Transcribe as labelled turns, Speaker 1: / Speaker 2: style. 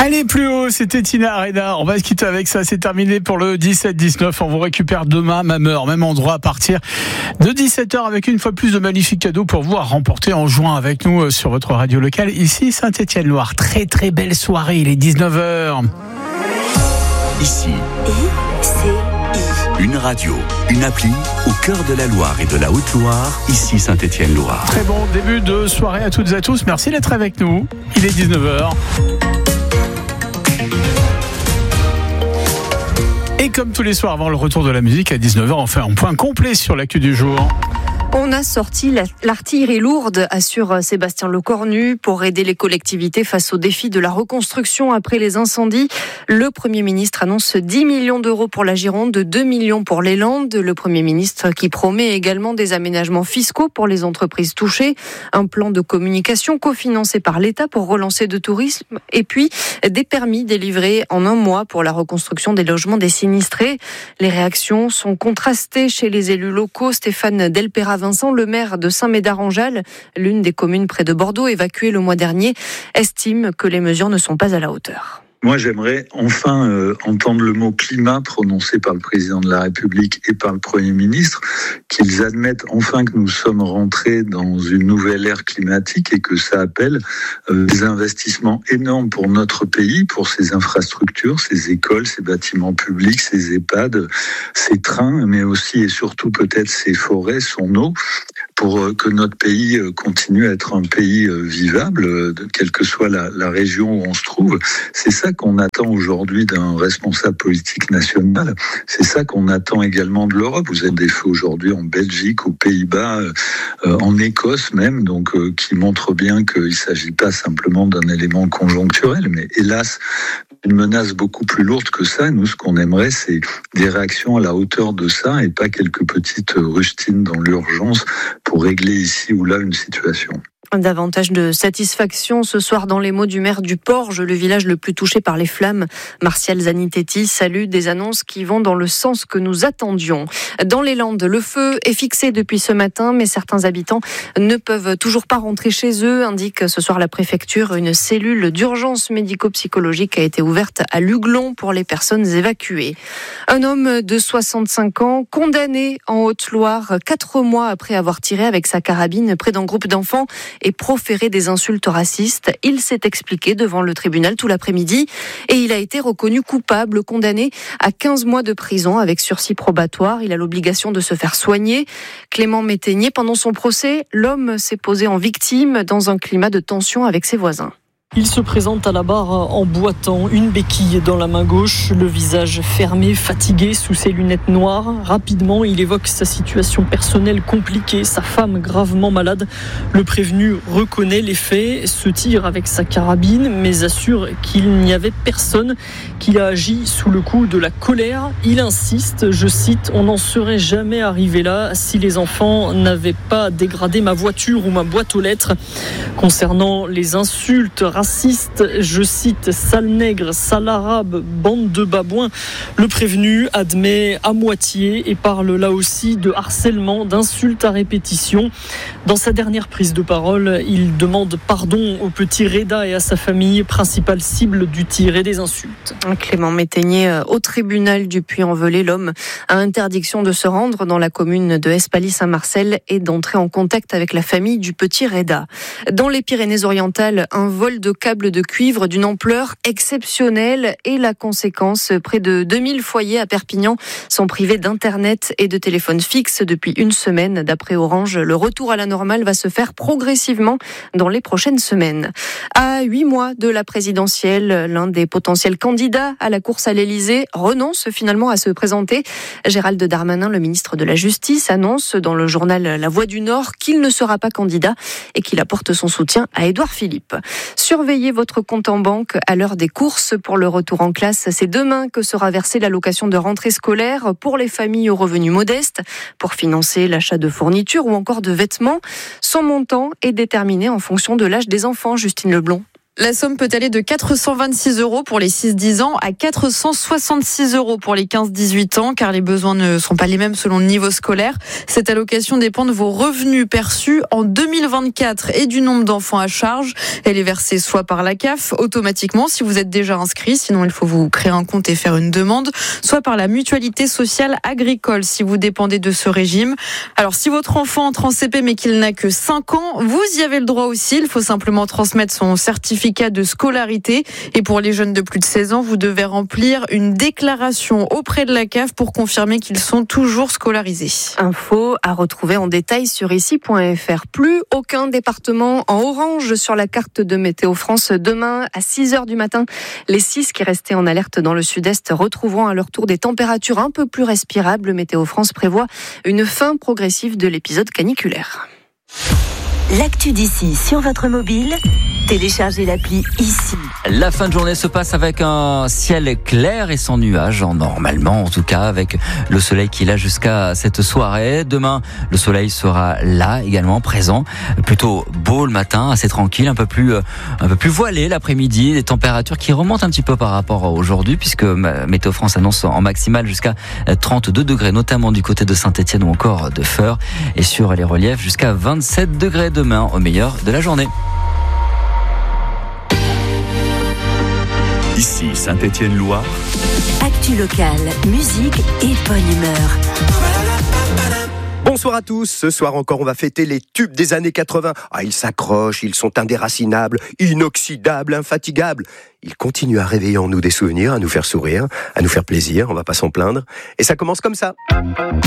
Speaker 1: Allez, plus haut, c'était Tina Arena. On va se quitter avec ça. C'est terminé pour le 17-19. On vous récupère demain, même heure, même endroit, à partir de 17h, avec une fois plus de magnifiques cadeaux pour vous à remporter en jouant avec nous sur votre radio locale, ici Saint-Étienne-Loire. Très très belle soirée, il est 19h.
Speaker 2: Ici, une radio, une appli au cœur de la Loire et de la Haute-Loire, ici Saint-Étienne-Loire.
Speaker 1: Très bon début de soirée à toutes et à tous. Merci d'être avec nous. Il est 19h. Et comme tous les soirs avant le retour de la musique à 19h, on fait un point complet sur l'actu du jour.
Speaker 3: On a sorti l'artillerie lourde, assure Sébastien Lecornu, pour aider les collectivités face au défi de la reconstruction après les incendies. Le Premier ministre annonce 10 millions d'euros pour la Gironde, 2 millions pour les Landes. Le Premier ministre qui promet également des aménagements fiscaux pour les entreprises touchées, un plan de communication cofinancé par l'État pour relancer le tourisme, et puis des permis délivrés en un mois pour la reconstruction des logements des sinistrés. Les réactions sont contrastées chez les élus locaux. Stéphane Delpera-Vincent, le maire de Saint-Médard-en-Jalles, l'une des communes près de Bordeaux évacuées le mois dernier, estime que les mesures ne sont pas à la hauteur.
Speaker 4: Moi, j'aimerais enfin entendre le mot climat prononcé par le président de la République et par le Premier ministre, qu'ils admettent enfin que nous sommes rentrés dans une nouvelle ère climatique et que ça appelle des investissements énormes pour notre pays, pour ses infrastructures, ses écoles, ses bâtiments publics, ses EHPAD, ses trains, mais aussi et surtout peut-être ses forêts, son eau, pour que notre pays continue à être un pays vivable, quelle que soit la région où on se trouve. C'est ça qu'on attend aujourd'hui d'un responsable politique national. C'est ça qu'on attend également de l'Europe. Vous avez des feux aujourd'hui en Belgique, aux Pays-Bas, en Écosse même, donc qui montrent bien qu'il ne s'agit pas simplement d'un élément conjoncturel, mais hélas, une menace beaucoup plus lourde que ça. Nous, ce qu'on aimerait, c'est des réactions à la hauteur de ça et pas quelques petites rustines dans l'urgence pour régler ici ou là une situation.
Speaker 3: Davantage de satisfaction ce soir dans les mots du maire du Porge, le village le plus touché par les flammes. Martial Zanitetti salue des annonces qui vont dans le sens que nous attendions. Dans les Landes, le feu est fixé depuis ce matin, mais certains habitants ne peuvent toujours pas rentrer chez eux, indique ce soir la préfecture. Une cellule d'urgence médico-psychologique a été ouverte à Luglon pour les personnes évacuées. Un homme de 65 ans, condamné en Haute-Loire 4 mois après avoir tiré avec sa carabine près d'un groupe d'enfants et proféré des insultes racistes. Il s'est expliqué devant le tribunal tout l'après-midi et il a été reconnu coupable, condamné à 15 mois de prison avec sursis probatoire. Il a l'obligation de se faire soigner. Clément Métainier, pendant son procès, l'homme s'est posé en victime dans un climat de tension avec ses voisins.
Speaker 5: Il se présente à la barre en boitant, une béquille dans la main gauche, le visage fermé, fatigué sous ses lunettes noires. Rapidement, il évoque sa situation personnelle compliquée, sa femme gravement malade. Le prévenu reconnaît les faits, se tire avec sa carabine, mais assure qu'il n'y avait personne, qu'il a agi sous le coup de la colère. Il insiste, je cite, « On n'en serait jamais arrivé là si les enfants n'avaient pas dégradé ma voiture ou ma boîte aux lettres. » Concernant les insultes raciste, je cite, sale nègre, sale arabe, bande de babouins. Le prévenu admet à moitié et parle là aussi de harcèlement, d'insultes à répétition. Dans sa dernière prise de parole, il demande pardon au petit Reda et à sa famille, principale cible du tir et des insultes.
Speaker 3: Clément Métainier au tribunal du Puy-en-Velay, l'homme a interdiction de se rendre dans la commune de Espaly-Saint-Marcel et d'entrer en contact avec la famille du petit Reda. Dans les Pyrénées-Orientales, un vol de câbles de cuivre d'une ampleur exceptionnelle et la conséquence, près de 2000 foyers à Perpignan sont privés d'internet et de téléphone fixe depuis une semaine. D'après Orange, le retour à la normale va se faire progressivement dans les prochaines semaines. À 8 mois de la présidentielle, l'un des potentiels candidats à la course à l'Elysée renonce finalement à se présenter. Gérald Darmanin, le ministre de la Justice, annonce dans le journal La Voix du Nord qu'il ne sera pas candidat et qu'il apporte son soutien à Édouard Philippe. Surveillez votre compte en banque à l'heure des courses pour le retour en classe. C'est demain que sera versée l'allocation de rentrée scolaire pour les familles aux revenus modestes, pour financer l'achat de fournitures ou encore de vêtements. Son montant est déterminé en fonction de l'âge des enfants, Justine Leblond.
Speaker 6: La somme peut aller de 426 € pour les 6-10 ans à 466 € pour les 15-18 ans, car les besoins ne sont pas les mêmes selon le niveau scolaire. Cette allocation dépend de vos revenus perçus en 2024 et du nombre d'enfants à charge. Elle est versée soit par la CAF automatiquement si vous êtes déjà inscrit, sinon il faut vous créer un compte et faire une demande, soit par la mutualité sociale agricole si vous dépendez de ce régime. Alors si votre enfant entre en CP mais qu'il n'a que 5 ans, vous y avez le droit aussi. Il faut simplement transmettre son certificat de scolarité. Et pour les jeunes de plus de 16 ans, vous devez remplir une déclaration auprès de la CAF pour confirmer qu'ils sont toujours scolarisés.
Speaker 3: Info à retrouver en détail sur ici.fr. Plus aucun département en orange sur la carte de Météo France. Demain à 6h du matin, les 6 qui restaient en alerte dans le sud-est retrouveront à leur tour des températures un peu plus respirables. Météo France prévoit une fin progressive de l'épisode caniculaire.
Speaker 7: L'actu d'ici sur votre mobile, téléchargez l'appli Ici.
Speaker 8: La fin de journée se passe avec un ciel clair et sans nuages, normalement en tout cas, avec le soleil qui est là jusqu'à cette soirée. Demain, le soleil sera là également, présent, plutôt beau le matin, assez tranquille, un peu plus voilé l'après-midi, des températures qui remontent un petit peu par rapport à aujourd'hui, puisque Météo France annonce en maximale jusqu'à 32 degrés, notamment du côté de Saint-Étienne ou encore de Feurs, et sur les reliefs jusqu'à 27 degrés demain au meilleur de la journée.
Speaker 2: Ici Saint-Étienne-Loire.
Speaker 7: Actu locale, musique et bonne humeur.
Speaker 9: Bonsoir à tous, ce soir encore on va fêter les tubes des années 80. Ils s'accrochent, ils sont indéracinables, inoxydables, infatigables. Ils continuent à réveiller en nous des souvenirs, à nous faire sourire, à nous faire plaisir, on va pas s'en plaindre. Et ça commence comme ça.